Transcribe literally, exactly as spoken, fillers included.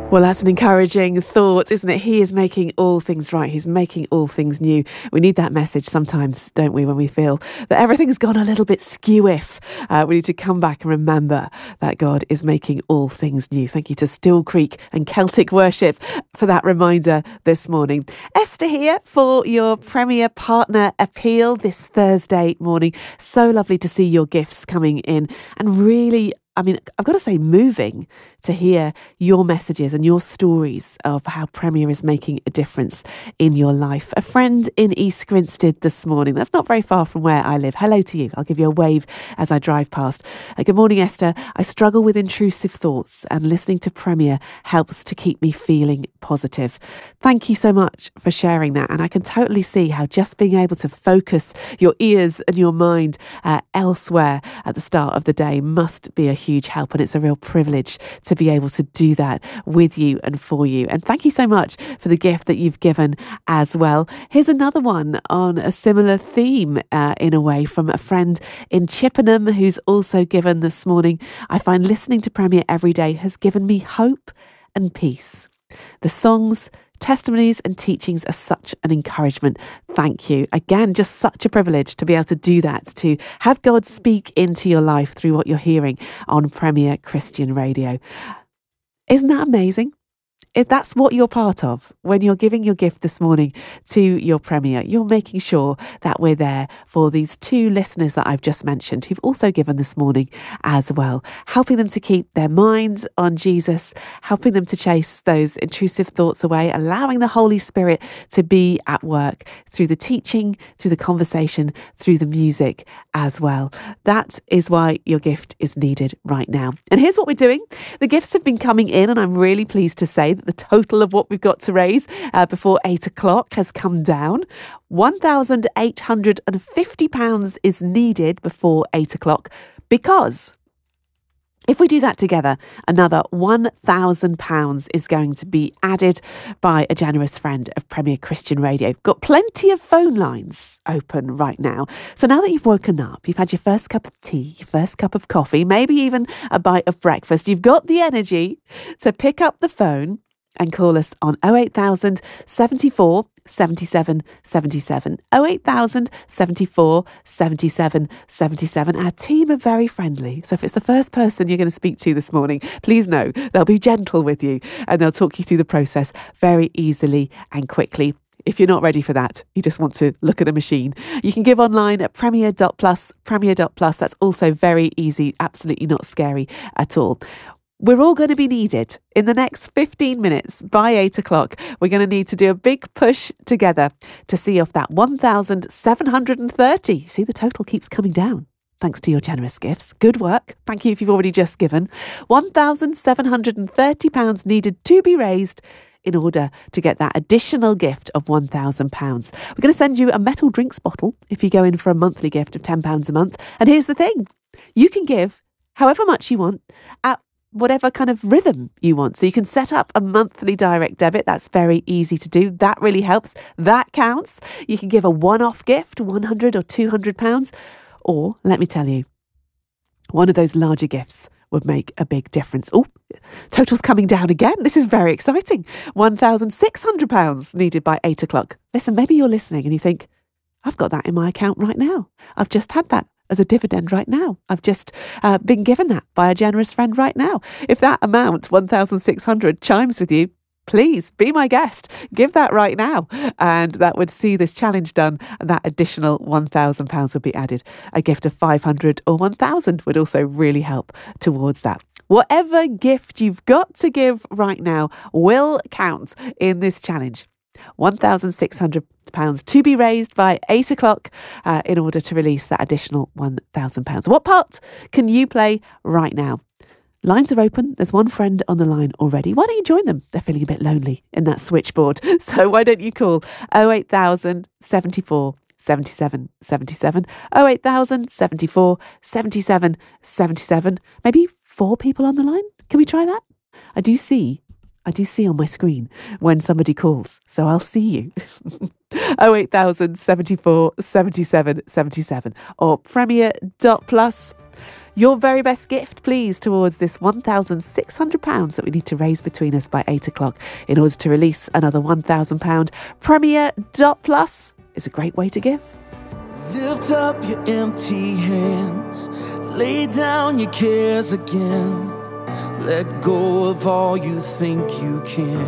Well, that's an encouraging thought, isn't it? He is making all things right. He's making all things new. We need that message sometimes, don't we, when we feel that everything's gone a little bit skew-if. Uh, we need to come back and remember that God is making all things new. Thank you to Still Creek and Celtic Worship for that reminder this morning. Esther here for your Premier Partner Appeal this Thursday morning. So lovely to see your gifts coming in, and really, I mean, I've got to say, moving to hear your messages and your stories of how Premier is making a difference in your life. A friend in East Grinstead this morning. That's not very far from where I live. Hello to you. I'll give you a wave as I drive past. Uh, good morning, Esther. I struggle with intrusive thoughts, and listening to Premier helps to keep me feeling positive. Thank you so much for sharing that. And I can totally see how just being able to focus your ears and your mind uh, elsewhere at the start of the day must be a huge help, and it's a real privilege to be able to do that with you and for you. And thank you so much for the gift that you've given as well. Here's another one on a similar theme uh, in a way, from a friend in Chippenham who's also given this morning. I find listening to Premier every day has given me hope and peace. The songs, testimonies and teachings are such an encouragement. Thank you. Again, just such a privilege to be able to do that, to have God speak into your life through what you're hearing on Premier Christian Radio. Isn't that amazing? If that's what you're part of when you're giving your gift this morning to your Premier, you're making sure that we're there for these two listeners that I've just mentioned, who've also given this morning as well, helping them to keep their minds on Jesus, helping them to chase those intrusive thoughts away, allowing the Holy Spirit to be at work through the teaching, through the conversation, through the music as well. That is why your gift is needed right now. And here's what we're doing. The gifts have been coming in, and I'm really pleased to say that the total of what we've got to raise uh, before eight o'clock has come down. one thousand eight hundred fifty pounds is needed before eight o'clock, because if we do that together, another one thousand pounds is going to be added by a generous friend of Premier Christian Radio. Got plenty of phone lines open right now. So now that you've woken up, you've had your first cup of tea, your first cup of coffee, maybe even a bite of breakfast, you've got the energy to pick up the phone and call us on oh eight thousand seventy-four seventy-seven seventy-seven. oh eight thousand seventy-four seventy-seven seventy-seven. Our team are very friendly. So if it's the first person you're going to speak to this morning, please know they'll be gentle with you and they'll talk you through the process very easily and quickly. If you're not ready for that, you just want to look at a machine, you can give online at premier dot plus, premier dot plus. That's also very easy, absolutely not scary at all. We're all going to be needed in the next fifteen minutes. By eight o'clock, we're going to need to do a big push together to see off that one thousand seven hundred thirty. See, the total keeps coming down. Thanks to your generous gifts. Good work. Thank you if you've already just given. one thousand seven hundred thirty pounds needed to be raised in order to get that additional gift of one thousand pounds. We're going to send you a metal drinks bottle if you go in for a monthly gift of ten pounds a month. And here's the thing. You can give however much you want at whatever kind of rhythm you want. So you can set up a monthly direct debit. That's very easy to do. That really helps. That counts. You can give a one-off gift, one hundred or two hundred pounds. Or, let me tell you, one of those larger gifts would make a big difference. Oh, total's coming down again. This is very exciting. one thousand six hundred pounds needed by eight o'clock. Listen, maybe you're listening and you think, I've got that in my account right now. I've just had that as a dividend right now. I've just uh, been given that by a generous friend right now. If that amount, one thousand six hundred, chimes with you, please be my guest. Give that right now. And that would see this challenge done. And that additional one thousand pounds would be added. A gift of five hundred or one thousand would also really help towards that. Whatever gift you've got to give right now will count in this challenge. one thousand six hundred pounds to be raised by eight o'clock uh, in order to release that additional one thousand pounds. What part can you play right now? Lines are open. There's one friend on the line already. Why don't you join them? They're feeling a bit lonely in that switchboard. So why don't you call oh eight thousand seventy-four seventy-seven seventy-seven, oh eight thousand seventy-four seventy-seven seventy-seven. Maybe four people on the line. Can we try that? I do see I do see on my screen when somebody calls, so I'll see you. oh eight thousand seventy-four seventy-seven seventy-seven or premier dot plus. Your very best gift, please, towards this one thousand six hundred pounds that we need to raise between us by eight o'clock in order to release another one thousand pounds. Premier dot plus is a great way to give. Lift up your empty hands, lay down your cares again, let go of all you think you can.